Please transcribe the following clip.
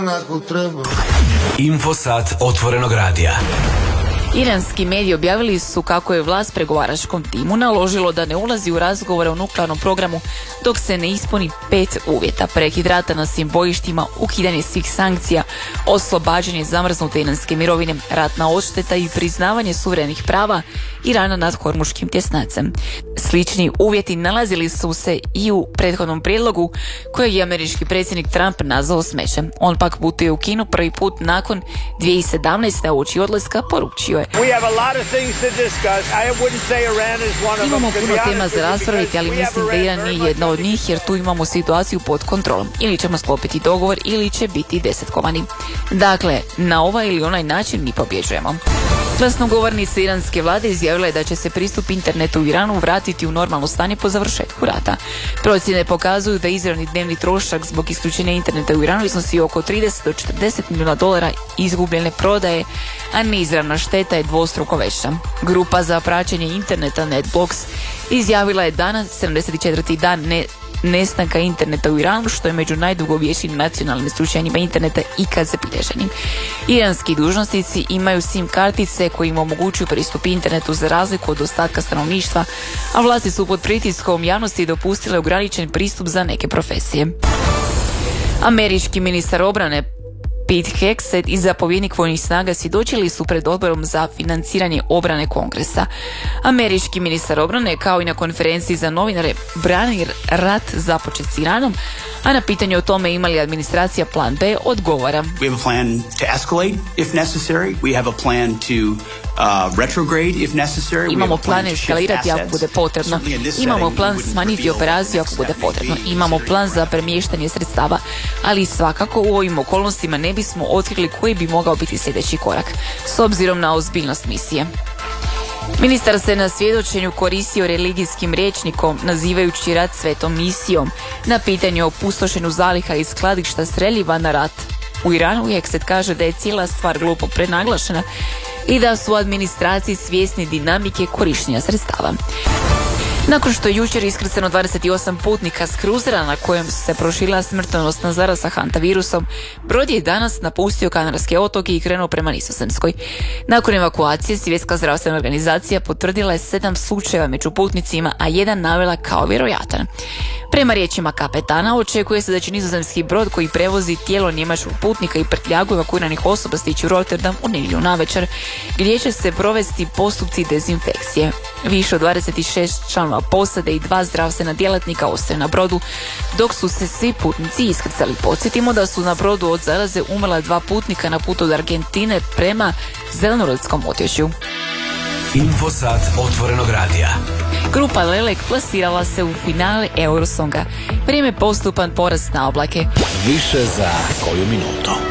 Infosat otvorenog radija. Iranski mediji objavili su kako je vlast pregovaračkom timu naložilo da ne ulazi u razgovore o nuklearnom programu dok se ne ispuni 5 uvjeta: prekid rata na svim bojištima, ukidanje svih sankcija, oslobađanje zamrznute iranske mirovine, ratna odšteta i priznavanje suverenih prava Irana nad Hormuškim tjesnacem. Slični uvjeti nalazili su se i u prethodnom prijedlogu kojeg je američki predsjednik Trump nazvao smećem. On pak putuje u Kinu prvi put nakon 2017. uoči odlaska poručio je: imamo puno tema za raspraviti, ali mislim da Iran nije jedna od njih jer tu imamo situaciju pod kontrolom. Ili ćemo sklopiti dogovor ili će biti desetkovani. Dakle, na ovaj ili onaj način mi pobjeđujemo. Glasnogovornica iranske vlade izjavila je da će se pristup internetu u Iranu vratiti u normalno stanje po završetku rata. Procjene pokazuju da izravni dnevni trošak zbog isključenja interneta u Iranu iznosi oko 30 do 40 milijuna dolara izgubljene prodaje, a neizravna šteta je dvostruko veća. Grupa za praćenje interneta NetBlocks izjavila je danas 74. dan nestanka interneta u Iranu, što je među najdugovječnijim nacionalnim isključenjima interneta ikad zabilježenim. Iranski dužnosnici imaju SIM kartice koji im omogućuju pristup internetu za razliku od ostatka stanovništva, a vlasti su pod pritiskom javnosti dopustile ograničen pristup za neke profesije. Američki ministar obrane Pete Hegseth i zapovjednik vojnih snaga svjedočili su pred odborom za financiranje obrane Kongresa. Američki ministar obrane, kao i na konferenciji za novinare, brani rat započet s Iranom, a na pitanje o tome ima li administracija plan B odgovara: We have a plan to escalate if necessary. We have a plan to retrograde if necessary. Imamo plan eskalirati ako bude potrebno. Imamo plan smanjiti operaciju ako bude potrebno. Imamo plan za premještanje sredstava, ali svakako u ovim okolnostima ne bismo otkrili koji bi mogao biti sljedeći korak, s obzirom na ozbiljnost misije. Ministar se na svjedočenju koristio religijskim rječnikom, nazivajući rat svetom misijom. Na pitanje o pustošenju zaliha i skladišta streljiva na rat u Iranu, Hegseth kaže da je cijela stvar glupo prenaglašena i da su u administraciji svjesni dinamike korištenja sredstava. Nakon što je jučer iskrcano 28 putnika s kruzera na kojem se proširila smrtonosna zaraza hantavirusom, brod je danas napustio Kanarske otoke i krenuo prema Nizozemskoj. Nakon evakuacije, Svjetska zdravstvena organizacija potvrdila je 7 slučajeva među putnicima, a jedan navela kao vjerojatan. Prema riječima kapetana, očekuje se da će nizozemski brod koji prevozi tijelo njemačkog putnika i prtljagu evakuiranih osoba stići u Rotterdam u nedjelju navečer, gdje će se provesti postupci dezinfekcije. Više od 26 članova posade i 2 zdravstvena djelatnika ostaju na brodu, dok su se svi putnici iskrcali. Podsjetimo da su na brodu od zaraze umrla 2 putnika na putu od Argentine prema Zelenorodskom otočju. Infosat otvorenog radija. Grupa Lelek plasirala se u finale Eurosonga. Vrijeme postupan porast na oblake. Više za koju minutu.